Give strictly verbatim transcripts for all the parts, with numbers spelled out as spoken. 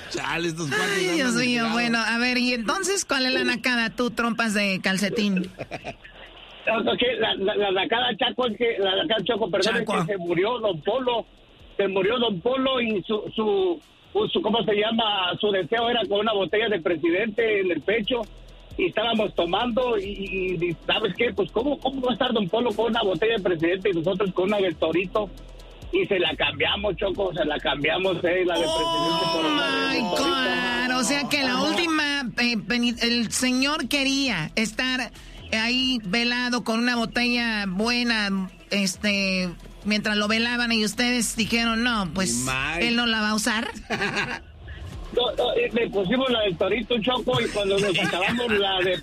Chale, estos cuates. Ay, Dios mío, bueno, a ver, y entonces, ¿cuál es la nacada, tú, trompas de calcetín? Okay, la, la, la nacada, Chaco, es que, la nacada, Choco, perdón, es que se murió Don Polo, se murió Don Polo y su, su, su, ¿cómo se llama? Su deseo era con una botella de presidente en el pecho. Y estábamos tomando y, y, ¿sabes qué? Pues, ¿cómo, ¿cómo va a estar Don Polo con una botella de presidente y nosotros con una del Torito? Y se la cambiamos, Choco, se la cambiamos, eh, la de presidente oh, por una de God. O sea que la última, eh, el señor quería estar ahí velado con una botella buena, este, mientras lo velaban y ustedes dijeron, no, pues, él no la va a usar. No, no, le pusimos la del Torito, Choco, y cuando nos acabamos la de...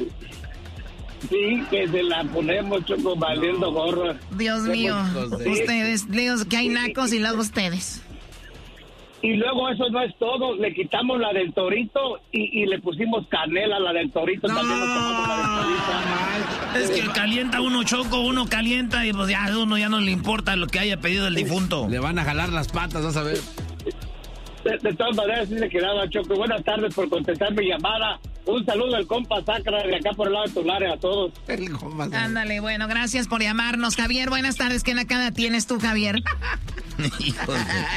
Sí, que se la ponemos, Choco, valiendo no. gorro. Dios mío, ustedes, Dios, que hay nacos y luego ustedes. Y luego eso no es todo, le quitamos la del Torito y, y le pusimos canela a la del Torito. No, también nos tomamos la del Torito. Es que calienta uno, Choco, uno calienta y pues ya a uno ya no le importa lo que haya pedido el difunto. Le van a jalar las patas, vas a ver. De, de todas maneras, sí se quedaba, Choco. Buenas tardes por contestar mi llamada. Un saludo al compa Sacra de acá por el lado de Tulare a todos. Ándale, bueno, gracias por llamarnos, Javier. Buenas tardes. ¿Qué nacada tienes tú, Javier? Hijo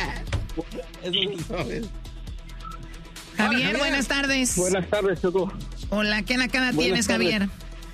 de... Javier, buenas tardes. Buenas tardes, Choco. Hola, ¿qué nacada buenas tienes, tardes. Javier?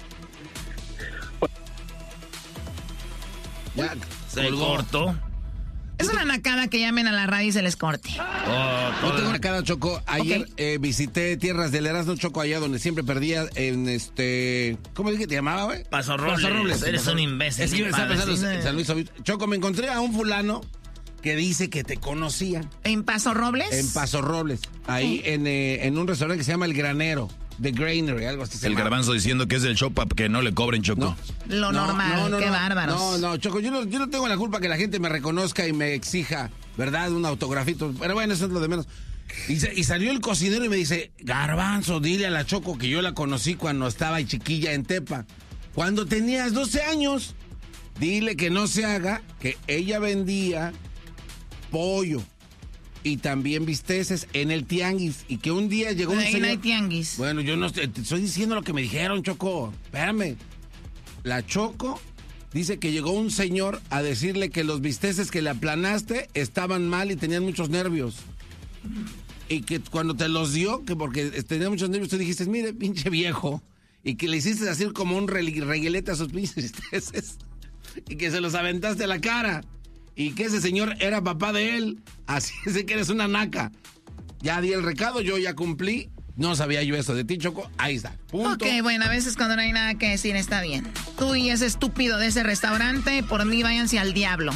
Ya, se cortó. Es una nacada que llamen a la radio y se les corte. Oh, no tengo una nacada, Choco. Ayer okay. eh, visité tierras del Erasmo, Choco, allá donde siempre perdía en este... ¿Cómo dije que te llamaba, güey? Paso Robles. Paso Robles. Eres Paso... un imbécil. Es que me estaba pensando en San Luis Obispo. Choco, me encontré a un fulano que dice que te conocía. ¿En Paso Robles? En Paso Robles. Ahí okay. en, eh, en un restaurante que se llama El Granero. The Granary, algo así. El garbanzo diciendo que es del show para que no le cobren, Choco. No. Lo no, normal, no, no, qué no, bárbaros. No, no, Choco, yo no, yo no tengo la culpa que la gente me reconozca y me exija, ¿verdad? Un autografito. Pero bueno, eso es lo de menos. Y, se, y salió el cocinero y me dice, Garbanzo, dile a la Choco que yo la conocí cuando estaba chiquilla en Tepa. Cuando tenías doce años, dile que no se haga, que ella vendía pollo y también bisteces en el tianguis y que un día llegó un señor... no hay tianguis. Bueno, yo no te estoy diciendo lo que me dijeron, Choco. Espérame. La Choco dice que llegó un señor a decirle que los bisteces que le aplanaste estaban mal y tenían muchos nervios. Y que cuando te los dio, que porque tenía muchos nervios, tú dijiste, mire, pinche viejo. Y que le hiciste así como un reguilete a sus pinches bisteces. Y que se los aventaste a la cara. Y que ese señor era papá de él. Así es que eres una naca. Ya di el recado, yo ya cumplí. No sabía yo eso de ti, Choco. Ahí está. Punto. Ok, bueno, a veces cuando no hay nada que decir está bien. Tú y ese estúpido de ese restaurante, por mí váyanse al diablo.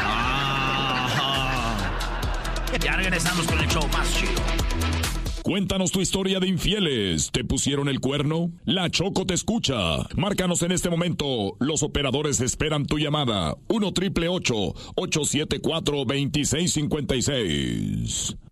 Ah, ya regresamos con el show más chido. Cuéntanos tu historia de infieles. ¿Te pusieron el cuerno? La Choco te escucha. Márcanos en este momento. Los operadores esperan tu llamada. uno triple ocho, ocho siete cuatro, dos seis cinco seis.